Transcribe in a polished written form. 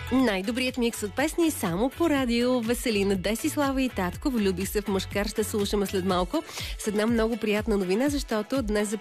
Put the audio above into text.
Най-добрият микс от песни само по радио. Веселина, Десислава и Татко влюбих се в мъжкар. Ще слушаме след малко с една много приятна новина, защото днес за